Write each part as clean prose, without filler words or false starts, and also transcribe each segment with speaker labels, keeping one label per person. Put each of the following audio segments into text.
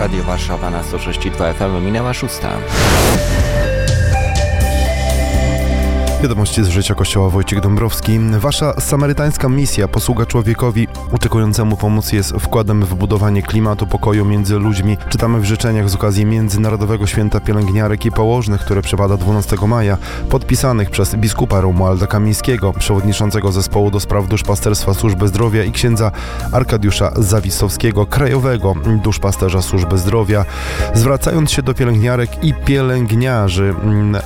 Speaker 1: Radio Warszawa na 106,2 FM. Minęła 6.
Speaker 2: Wiadomości z życia Kościoła. Wojciech Dąbrowski. Wasza samarytańska misja, posługa człowiekowi oczekującemu pomocy, jest wkładem w budowanie klimatu pokoju między ludźmi. Czytamy w życzeniach z okazji Międzynarodowego Święta Pielęgniarek i Położnych, które przypada 12 maja, podpisanych przez biskupa Romualda Kamińskiego, przewodniczącego zespołu do spraw duszpasterstwa Służby Zdrowia, i księdza Arkadiusza Zawisowskiego, krajowego duszpasterza Służby Zdrowia. Zwracając się do pielęgniarek i pielęgniarzy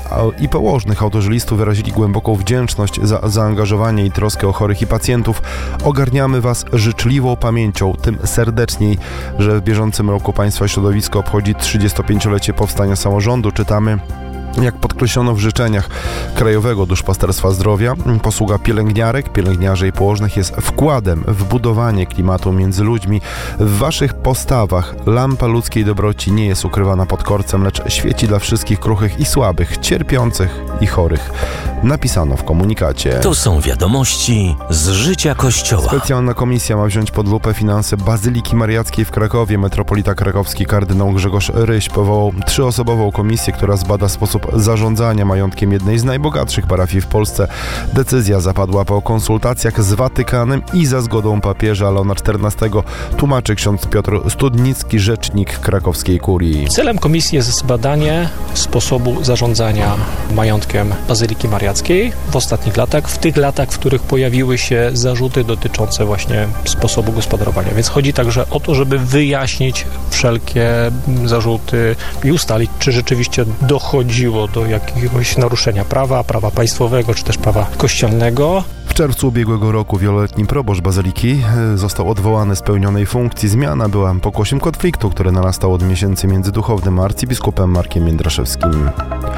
Speaker 2: i położnych, autorzy listu wyrazili głęboką wdzięczność za zaangażowanie i troskę o chorych i pacjentów. Ogarniamy Was życzliwą pamięcią, tym serdeczniej, że w bieżącym roku Państwa środowisko obchodzi 35-lecie powstania samorządu. Czytamy, jak podkreślono w życzeniach Krajowego Duszpasterstwa Zdrowia, posługa pielęgniarek, pielęgniarzy i położnych jest wkładem w budowanie klimatu między ludźmi. W Waszych postawach lampa ludzkiej dobroci nie jest ukrywana pod korcem, lecz świeci dla wszystkich kruchych i słabych, cierpiących i chorych. Napisano w komunikacie.
Speaker 3: To są wiadomości z życia Kościoła.
Speaker 2: Specjalna komisja ma wziąć pod lupę finanse Bazyliki Mariackiej w Krakowie. Metropolita krakowski kardynał Grzegorz Ryś powołał 3-osobową komisję, która zbada sposób zarządzania majątkiem jednej z najbogatszych parafii w Polsce. Decyzja zapadła po konsultacjach z Watykanem i za zgodą papieża Leona XIV, tłumaczy ksiądz Piotr Studnicki, rzecznik krakowskiej kurii.
Speaker 4: Celem komisji jest zbadanie sposobu zarządzania majątkiem Bazyliki Mariackiej w ostatnich latach, w tych latach, w których pojawiły się zarzuty dotyczące właśnie sposobu gospodarowania. Więc chodzi także o to, żeby wyjaśnić wszelkie zarzuty i ustalić, czy rzeczywiście dochodziło do jakiegoś naruszenia prawa państwowego, czy też prawa kościelnego.
Speaker 2: W czerwcu ubiegłego roku wieloletni proboszcz Bazyliki został odwołany z pełnionej funkcji. Zmiana była pokłosiem konfliktu, który narastał od miesięcy między duchownym a arcybiskupem Markiem Jędraszewskim.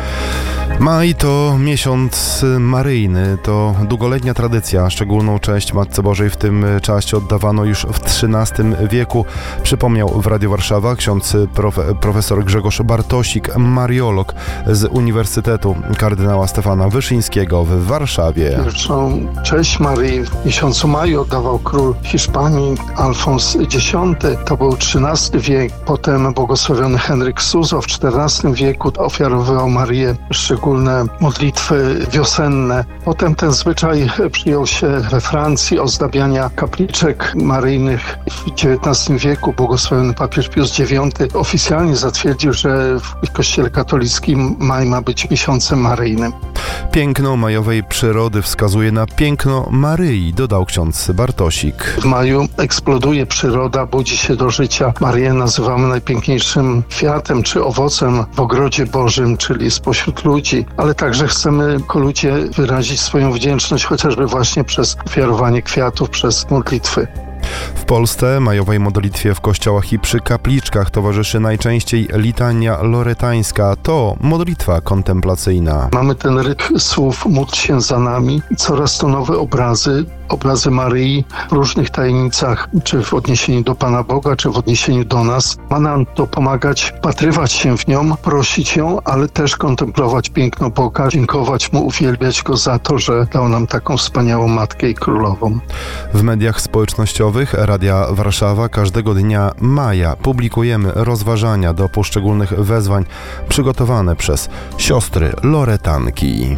Speaker 2: Maj to miesiąc maryjny, to długoletnia tradycja. Szczególną cześć Matce Bożej w tym czasie oddawano już w XIII wieku. Przypomniał w Radiu Warszawa ksiądz profesor Grzegorz Bartosik, mariolog z Uniwersytetu kardynała Stefana Wyszyńskiego w Warszawie.
Speaker 5: Pierwszą cześć Maryi w miesiącu maju oddawał król Hiszpanii Alfons X. To był XIII wiek. Potem błogosławiony Henryk Suzo w XIV wieku ofiarowywał Marię szczególne modlitwy wiosenne. Potem ten zwyczaj przyjął się we Francji ozdabiania kapliczek maryjnych. W XIX wieku błogosławiony papież Pius IX oficjalnie zatwierdził, że w Kościele katolickim maj ma być miesiącem maryjnym.
Speaker 2: Piękno majowej przyrody wskazuje na piękno Maryi, dodał ksiądz Bartosik.
Speaker 5: W maju eksploduje przyroda, budzi się do życia. Maryję nazywamy najpiękniejszym kwiatem czy owocem w ogrodzie Bożym, czyli spośród ludzi, ale także chcemy jako ludzie wyrazić swoją wdzięczność chociażby właśnie przez ofiarowanie kwiatów, przez modlitwy.
Speaker 2: W Polsce majowej modlitwie w kościołach i przy kapliczkach towarzyszy najczęściej litania loretańska. To modlitwa kontemplacyjna.
Speaker 5: Mamy ten rytm słów módl się za nami. Coraz to nowe obrazy Maryi w różnych tajemnicach, czy w odniesieniu do Pana Boga, czy w odniesieniu do nas. Ma nam to pomagać wpatrywać się w nią, prosić ją, ale też kontemplować piękno Boga, dziękować Mu, uwielbiać Go za to, że dał nam taką wspaniałą Matkę i Królową.
Speaker 2: W mediach społecznościowych Radia Warszawa każdego dnia maja publikujemy rozważania do poszczególnych wezwań przygotowane przez siostry loretanki.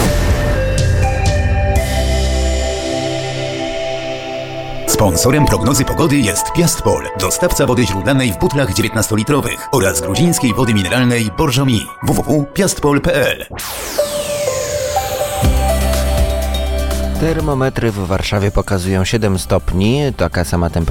Speaker 6: Sponsorem prognozy pogody jest Piastpol, dostawca wody źródlanej w butlach 19-litrowych oraz gruzińskiej wody mineralnej Borżomi. www.piastpol.pl.
Speaker 1: Termometry w Warszawie pokazują 7 stopni. Taka sama temperatura